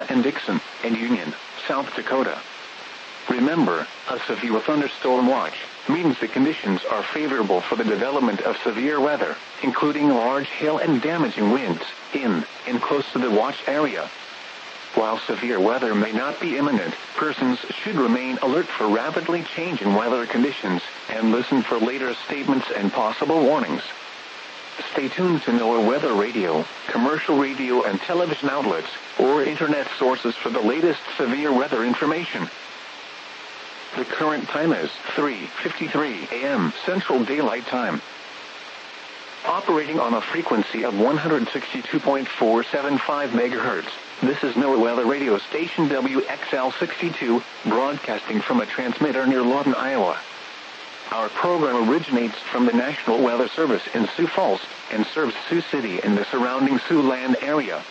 and Dixon, and Union, South Dakota. Remember, a severe thunderstorm watch means the conditions are favorable for the development of severe weather, including large hail and damaging winds, in and close to the watch area. While severe weather may not be imminent, persons should remain alert for rapidly changing weather conditions, and listen for later statements and possible warnings. Stay tuned to NOAA Weather Radio, commercial radio and television outlets, or internet sources for the latest severe weather information. The current time is 3:53 a.m. Central Daylight Time. Operating on a frequency of 162.475 MHz, this is NOAA Weather Radio Station WXL62, broadcasting from a transmitter near Lawton, Iowa. Our program originates from the National Weather Service in Sioux Falls and serves Sioux City and the surrounding Siouxland area.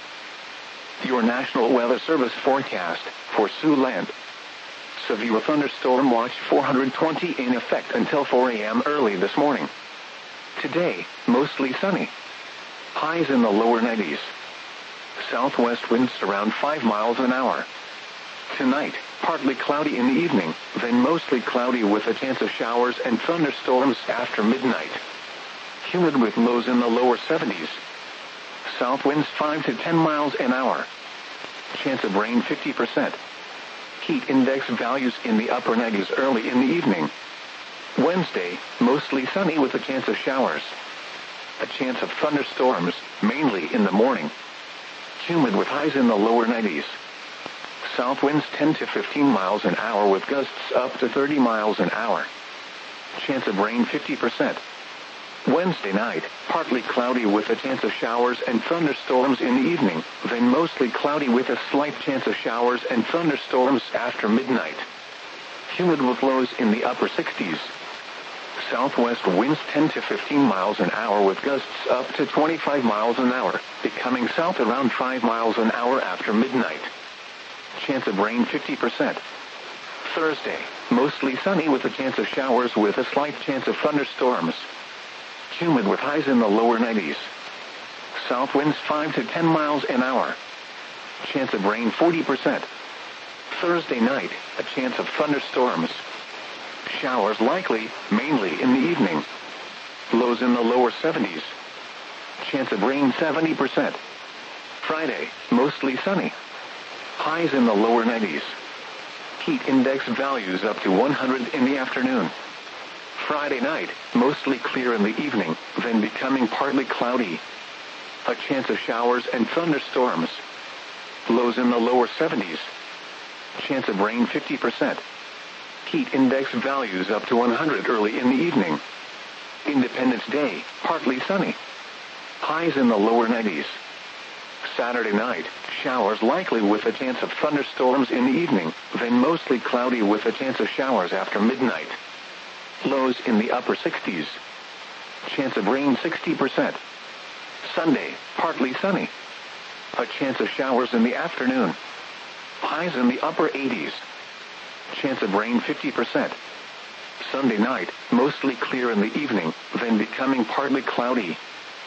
Your National Weather Service forecast for Siouxland. Severe thunderstorm watch 420 in effect until 4 a.m. early this morning. Today, mostly sunny. Highs in the lower 90s. Southwest winds around 5 miles an hour. Tonight, partly cloudy in the evening, then mostly cloudy with a chance of showers and thunderstorms after midnight. Humid with lows in the lower 70s. South winds 5 to 10 miles an hour. Chance of rain 50%. Heat index values in the upper 90s early in the evening. Wednesday, mostly sunny with a chance of showers. A chance of thunderstorms, mainly in the morning. Humid with highs in the lower 90s. South winds 10 to 15 miles an hour with gusts up to 30 miles an hour. Chance of rain 50%. Wednesday night, partly cloudy with a chance of showers and thunderstorms in the evening, then mostly cloudy with a slight chance of showers and thunderstorms after midnight. Humid with lows in the upper 60s. Southwest winds 10 to 15 miles an hour with gusts up to 25 miles an hour, becoming south around 5 miles an hour after midnight. Chance of rain 50%. Thursday, mostly sunny with a chance of showers with a slight chance of thunderstorms. Humid with highs in the lower 90s. South winds 5 to 10 miles an hour. Chance of rain 40%. Thursday night, a chance of thunderstorms. Showers likely, mainly in the evening. Lows in the lower 70s. Chance of rain 70%. Friday, mostly sunny. Highs in the lower 90s. Heat index values up to 100 in the afternoon. Friday night, mostly clear in the evening, then becoming partly cloudy. A chance of showers and thunderstorms. Lows in the lower 70s. Chance of rain 50%. Heat index values up to 100 early in the evening. Independence Day, partly sunny. Highs in the lower 90s. Saturday night, showers likely with a chance of thunderstorms in the evening, then mostly cloudy with a chance of showers after midnight. Lows in the upper 60s. Chance of rain 60%. Sunday, partly sunny. A chance of showers in the afternoon. Highs in the upper 80s. Chance of rain 50%. Sunday night, mostly clear in the evening, then becoming partly cloudy.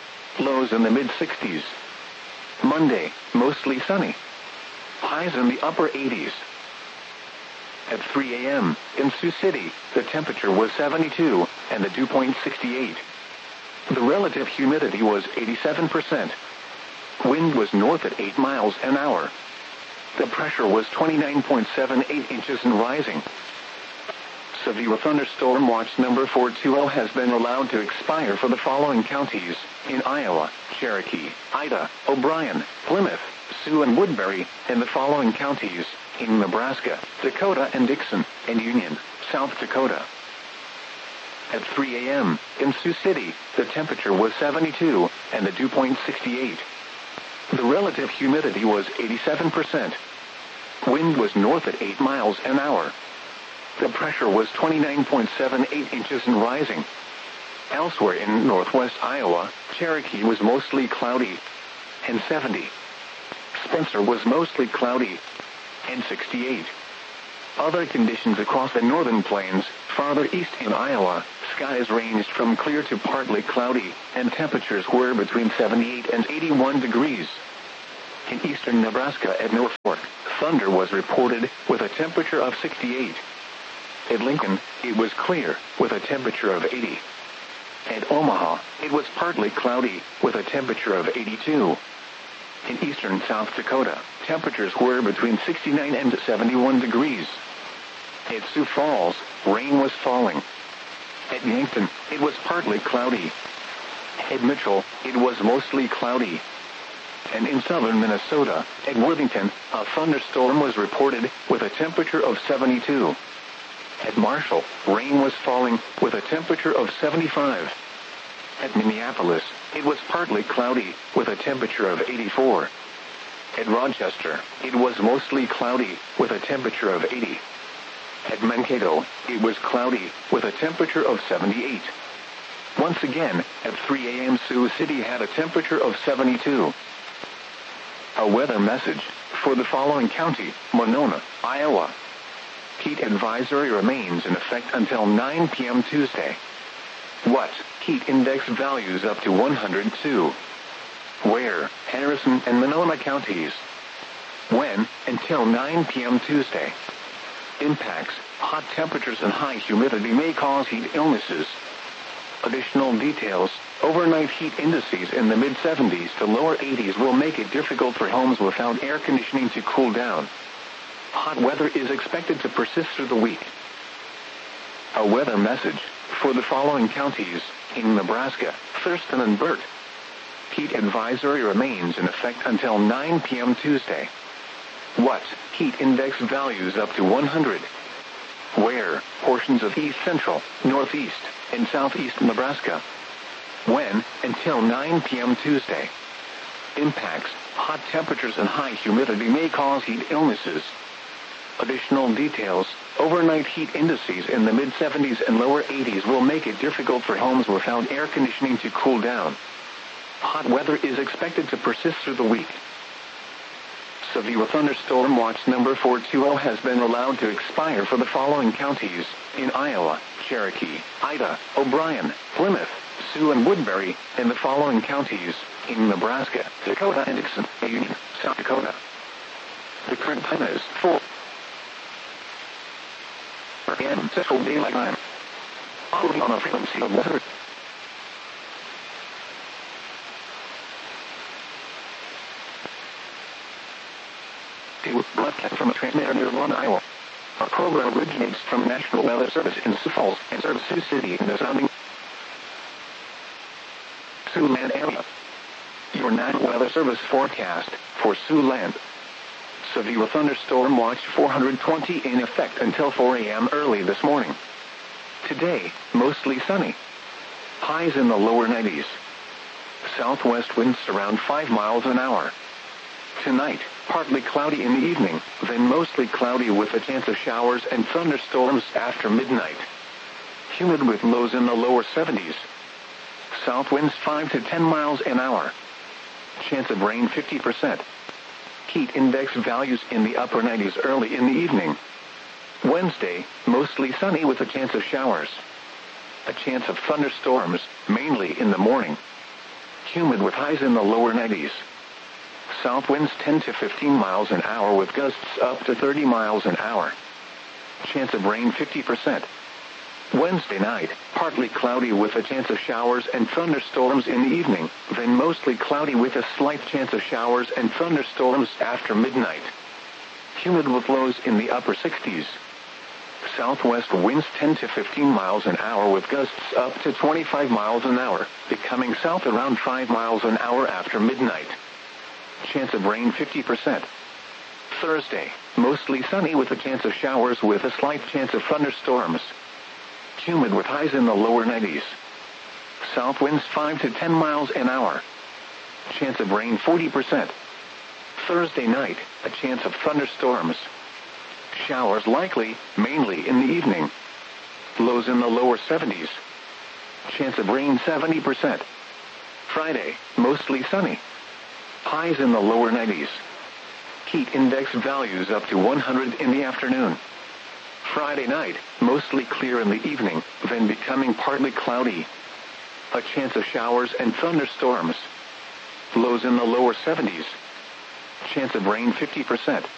Lows in the mid-60s. Monday, mostly sunny. Highs in the upper 80s. At 3 a.m., in Sioux City, the temperature was 72, and the dew point 68. The relative humidity was 87%. Wind was north at 8 miles an hour. The pressure was 29.78 inches and rising. Severe thunderstorm watch number 420 has been allowed to expire for the following counties: in Iowa, Cherokee, Ida, O'Brien, Plymouth, Sioux and Woodbury, and the following counties: in Nebraska, Dakota and Dixon, and Union, South Dakota. At 3 a.m., in Sioux City, the temperature was 72, and the dew point 68. The relative humidity was 87%. Wind was north at 8 miles an hour. The pressure was 29.78 inches and rising. Elsewhere in northwest Iowa, Cherokee was mostly cloudy, and 70. Spencer was mostly cloudy, and 68. Other conditions across the northern plains, farther east in Iowa, skies ranged from clear to partly cloudy, and temperatures were between 78 and 81 degrees. In eastern Nebraska at North Fork, thunder was reported with a temperature of 68. At Lincoln, it was clear with a temperature of 80. At Omaha, it was partly cloudy with a temperature of 82. In eastern South Dakota, temperatures were between 69 and 71 degrees. At Sioux Falls, rain was falling. At Yankton, it was partly cloudy. At Mitchell, it was mostly cloudy. And in southern Minnesota, at Worthington, a thunderstorm was reported with a temperature of 72. At Marshall, rain was falling with a temperature of 75. At Minneapolis, it was partly cloudy with a temperature of 84. At Rochester, it was mostly cloudy with a temperature of 80. At Mankato, it was cloudy with a temperature of 78. Once again, at 3 a.m. Sioux City had a temperature of 72. A weather message for the following county: Monona, Iowa. Heat advisory remains in effect until 9 p.m. Tuesday. What? Heat index values up to 102. Where? Harrison and Monona counties. When? Until 9 p.m. Tuesday. Impacts: hot temperatures and high humidity may cause heat illnesses. Additional details: overnight heat indices in the mid-70s to lower 80s will make it difficult for homes without air conditioning to cool down. Hot weather is expected to persist through the week. A weather message for the following counties in Nebraska: Thurston and Burt. Heat advisory remains in effect until 9 p.m. Tuesday. What? Heat index values up to 100. Where? Portions of east central, northeast, and southeast Nebraska. When? Until 9 p.m. Tuesday. Impacts: hot temperatures and high humidity may cause heat illnesses. Additional details: overnight heat indices in the mid-70s and lower 80s will make it difficult for homes without air conditioning to cool down. Hot weather is expected to persist through the week. Severe thunderstorm watch number 420 has been allowed to expire for the following counties in Iowa: Cherokee, Ida, O'Brien, Plymouth, Sioux and Woodbury, and the following counties in Nebraska: Dakota and Dixon, Union, South Dakota. The current time is 4 p.m. Central Daylight Time. Following on a frequency of 100. Broadcast from a transmitter near Lawn, Iowa. Our program originates from National Weather Service in Sioux Falls and serves Sioux City and the surrounding Siouxland area. Your National Weather Service forecast for Siouxland. Severe thunderstorm watch 420 in effect until 4 a.m. early this morning. Today, mostly sunny. Highs in the lower 90s. Southwest winds around 5 miles an hour. Tonight, partly cloudy in the evening, then mostly cloudy with a chance of showers and thunderstorms after midnight. Humid with lows in the lower 70s. South winds 5 to 10 miles an hour. Chance of rain 50%. Heat index values in the upper 90s early in the evening. Wednesday, mostly sunny with a chance of showers. A chance of thunderstorms, mainly in the morning. Humid with highs in the lower 90s. South winds 10 to 15 miles an hour with gusts up to 30 miles an hour. Chance of rain 50%. Wednesday night, partly cloudy with a chance of showers and thunderstorms in the evening, then mostly cloudy with a slight chance of showers and thunderstorms after midnight. Humid with lows in the upper 60s. Southwest winds 10 to 15 miles an hour with gusts up to 25 miles an hour, becoming south around 5 miles an hour after midnight. Chance of rain 50%. Thursday, mostly sunny with a chance of showers with a slight chance of thunderstorms. Humid with highs in the lower 90s. South winds 5 to 10 miles an hour. Chance of rain 40%. Thursday night, a chance of thunderstorms. Showers likely, mainly in the evening. Lows in the lower 70s. Chance of rain 70%. Friday, mostly sunny. Highs in the lower 90s. Heat index values up to 100 in the afternoon. Friday night, mostly clear in the evening, then becoming partly cloudy. A chance of showers and thunderstorms. Lows in the lower 70s. chance of rain 50%.